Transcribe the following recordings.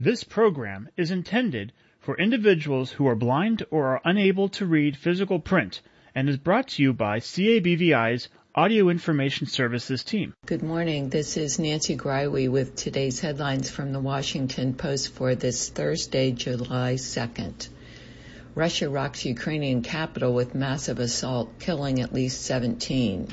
This program is intended for individuals who are blind or are unable to read physical print and is brought to you by CABVI's Audio Information Services team. Good morning. This is Nancy Greiwe with today's headlines from the Washington Post for this Thursday, July 2nd. Russia rocks Ukrainian capital with massive assault, killing at least 17.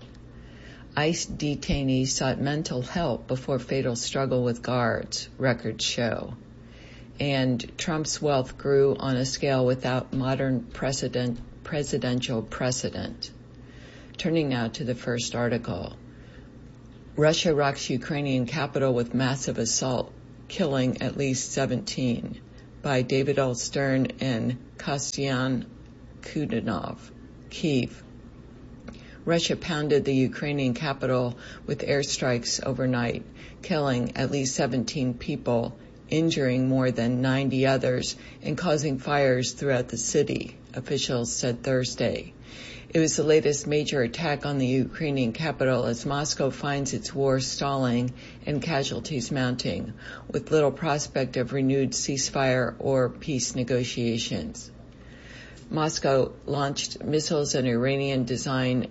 ICE detainees sought mental help before fatal struggle with guards, records show. And Trump's wealth grew on a scale without modern presidential precedent. Turning now to the first article. Russia rocks Ukrainian capital with massive assault, killing at least 17, by David L. Stern and Kostyan Kudanov, Kyiv. Russia pounded the Ukrainian capital with airstrikes overnight, killing at least 17 people, injuring more than 90 others, and causing fires throughout the city, officials said Thursday. It was the latest major attack on the Ukrainian capital as Moscow finds its war stalling and casualties mounting, with little prospect of renewed ceasefire or peace negotiations. Moscow launched missiles and Iranian-designed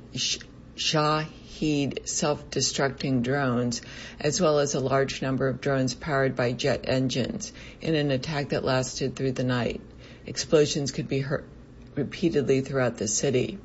Shahed self-destructing drones, as well as a large number of drones powered by jet engines, in an attack that lasted through the night. Explosions could be heard repeatedly throughout the city.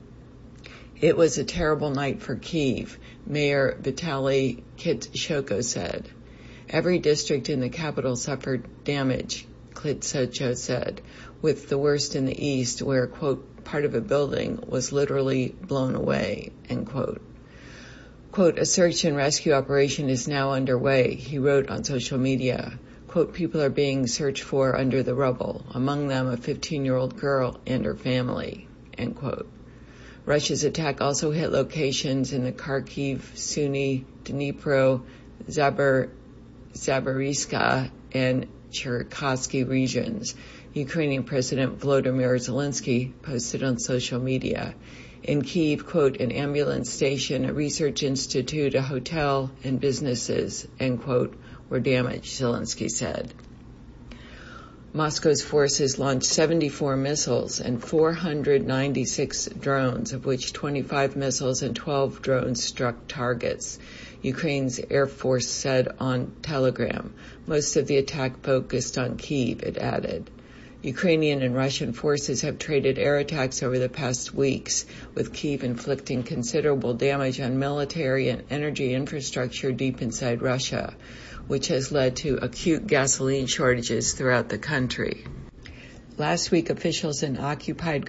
It was a terrible night for Kyiv, Mayor Vitaly Klitschko said. Every district in the capital suffered damage, Klitschko said, with the worst in the east, where, quote, part of a building was literally blown away, end quote. Quote, a search and rescue operation is now underway, he wrote on social media. Quote, people are being searched for under the rubble, among them a 15-year-old girl and her family, end quote. Russia's attack also hit locations in the Kharkiv, Sumy, Dnipro, Zaporizhzhia, and Cherkasy regions. Ukrainian President Volodymyr Zelensky posted on social media. In Kyiv, quote, an ambulance station, a research institute, a hotel, and businesses, end quote, were damaged, Zelensky said. Moscow's forces launched 74 missiles and 496 drones, of which 25 missiles and 12 drones struck targets, Ukraine's Air Force said on Telegram. Most of the attack focused on Kyiv, it added. Ukrainian and Russian forces have traded air attacks over the past weeks, with Kyiv inflicting considerable damage on military and energy infrastructure deep inside Russia, which has led to acute gasoline shortages throughout the country. Last week, officials in occupied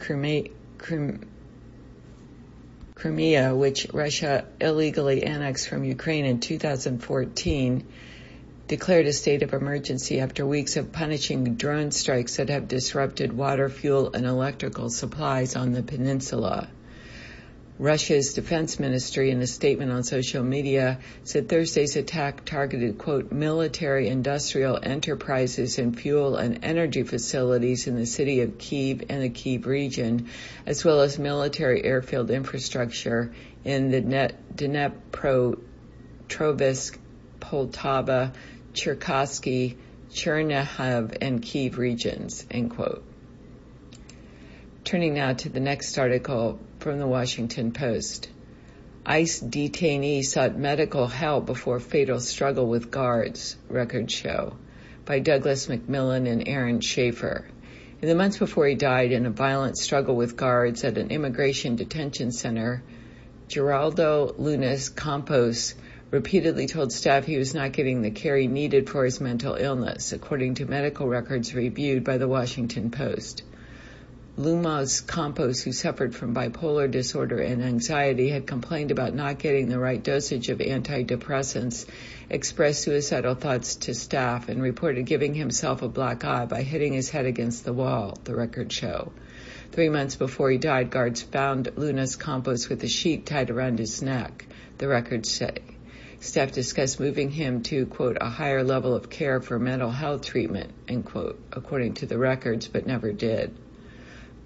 Crimea, which Russia illegally annexed from Ukraine in 2014, declared a state of emergency after weeks of punishing drone strikes that have disrupted water, fuel, and electrical supplies on the peninsula. Russia's defense ministry, in a statement on social media, said Thursday's attack targeted, quote, military industrial enterprises and fuel and energy facilities in the city of Kyiv and the Kyiv region, as well as military airfield infrastructure in the Dnepropetrovsk, Poltava, Cherkasy, Chernihiv, and Kyiv regions, end quote. Turning now to the next article from the Washington Post. ICE detainees sought medical help before fatal struggle with guards, records show, by Douglas McMillan and Aaron Schaefer. In the months before he died in a violent struggle with guards at an immigration detention center, Geraldo Lunas Campos repeatedly told staff he was not getting the care he needed for his mental illness, according to medical records reviewed by the Washington Post. Lumas Campos, who suffered from bipolar disorder and anxiety, had complained about not getting the right dosage of antidepressants, expressed suicidal thoughts to staff, and reported giving himself a black eye by hitting his head against the wall, the records show. 3 months before he died, guards found Lunas Campos with a sheet tied around his neck, the records say. Staff discussed moving him to, quote, a higher level of care for mental health treatment, end quote, according to the records, but never did.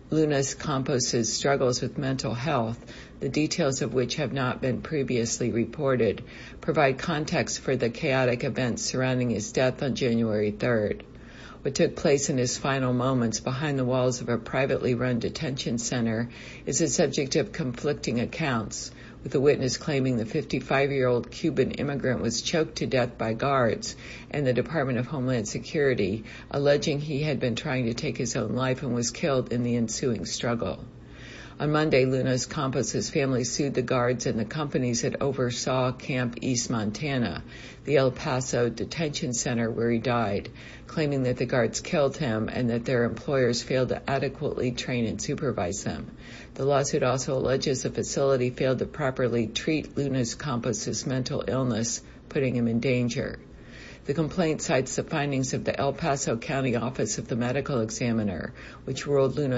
Lunas Campos' struggles with mental health, the details of which have not been previously reported, provide context for the chaotic events surrounding his death on January 3rd. What took place in his final moments behind the walls of a privately run detention center is the subject of conflicting accounts, with a witness claiming the 55-year-old Cuban immigrant was choked to death by guards, and the Department of Homeland Security alleging he had been trying to take his own life and was killed in the ensuing struggle. On Monday, Lunas Campos' family sued the guards and the companies that oversaw Camp East Montana, the El Paso detention center where he died, claiming that the guards killed him and that their employers failed to adequately train and supervise them. The lawsuit also alleges the facility failed to properly treat Lunas Campos' mental illness, putting him in danger. The complaint cites the findings of the El Paso County Office of the Medical Examiner, which ruled Lunas